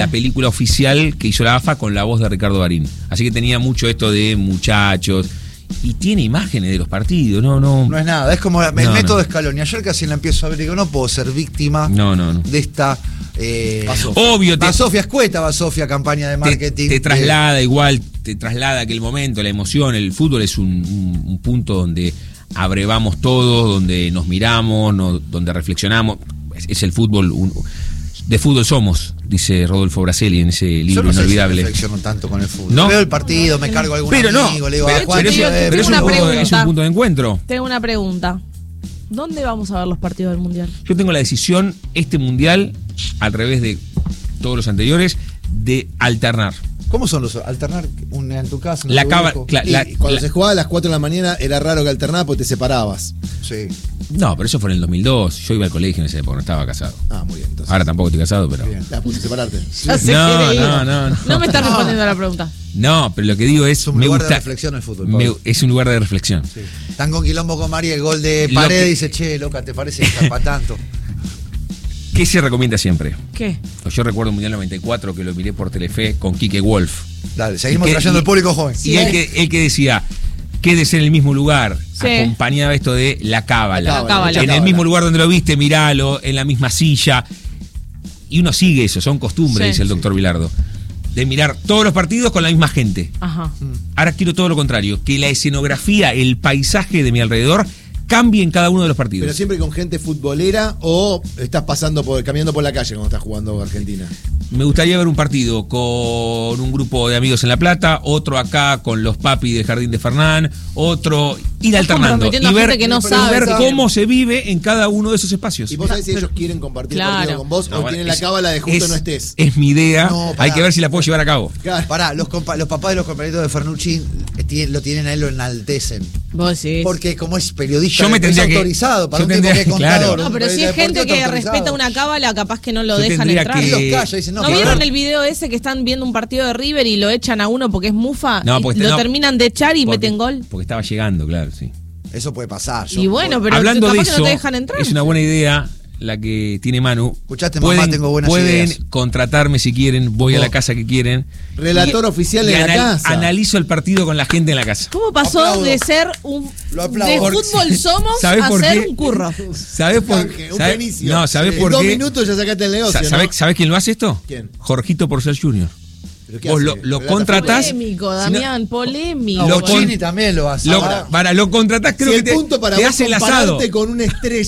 la película oficial que hizo la AFA con la voz de Ricardo Darín. Así que tenía mucho esto de muchachos. Y tiene imágenes de los partidos, No es nada, es como el método Scaloni. Ayer casi la empiezo a ver y digo, no puedo ser víctima de esta obvio, Basofia escueta, Basofia campaña de marketing. Te traslada aquel momento, la emoción. El fútbol es un punto donde abrevamos todos, donde nos miramos, donde reflexionamos. Es el fútbol, de fútbol somos, dice Rodolfo Braselli en ese libro inolvidable. Yo no reflexiono tanto con el fútbol. ¿No? Veo el partido, me cargo a algún amigo, le digo, pero es un punto de encuentro. Tengo una pregunta. ¿Dónde vamos a ver los partidos del Mundial? Yo tengo la decisión, este Mundial, al revés de todos los anteriores, de alternar. ¿Cómo son los alternar en tu casa? Cuando se jugaba a las 4 de la mañana era raro que alternaba porque te separabas. Sí. No, pero eso fue en el 2002. Yo iba al colegio en esa época, no estaba casado. Ah, muy bien. Entonces. Ahora tampoco estoy casado, pero... La puse separarte. No me estás respondiendo a la pregunta. No, pero lo que digo es... Es un lugar de reflexión el fútbol. Es un lugar de reflexión. Sí. Están con quilombo con María, el gol de Paredes, dice, che, loca, ¿te parece que está para tanto? ¿Qué se recomienda siempre? ¿Qué? Yo recuerdo el Mundial 94 que lo miré por Telefe con Quique Wolf. Dale, seguimos trayendo al público joven. Y él que decía, quédese en el mismo lugar, acompañaba esto de la cábala. En el mismo lugar donde lo viste, miralo, en la misma silla. Y uno sigue eso, son costumbres, dice el doctor Bilardo. De mirar todos los partidos con la misma gente. Ajá. Ahora quiero todo lo contrario, que la escenografía, el paisaje de mi alrededor cambie en cada uno de los partidos. ¿Pero siempre con gente futbolera o estás caminando por la calle cuando estás jugando Argentina? Me gustaría ver un partido con un grupo de amigos en La Plata, otro acá con los papis del Jardín de Fernán, otro ir alternando y ver cómo se vive en cada uno de esos espacios. ¿Y vos sabés si ellos quieren compartir el partido con vos o tienen la cábala de justo no estés? Es mi idea, hay que ver si la puedo llevar a cabo. Claro. Pará, los papás de los compañeros de Fernucci lo tienen a él, lo enaltecen. Vos sí. Porque como es periodista, yo me tendría es autorizado para un tipo que es contador. No, pero si es gente que respeta una cábala, capaz que no lo dejan entrar. Los calla, dicen, ¿No vieron el video ese que están viendo un partido de River y lo echan a uno porque es mufa? Lo terminan de echar y meten gol. Porque estaba llegando, claro, sí. Eso puede pasar. Y bueno, pero hablando capaz de que eso, no te dejan entrar. es una buena idea la que tiene Manu. Escuchaste, mamá, tengo buenas ideas. Pueden contratarme si quieren, voy a la casa que quieren. Relator oficial en la casa. Analizo el partido con la gente en la casa. ¿Cómo pasó de ser de fútbol somos a ser un curro? ¿Sabés por qué? No, ¿sabés por qué? En 2 minutos ya sacaste el negocio. ¿Sabés quién lo hace esto? ¿Quién? Jorgito Porcel Jr. Vos lo contratás. Polémico, Damián, polémico. Bochini también lo hace. Lo contratás, creo que el punto para te vos hace el asado. con una estrella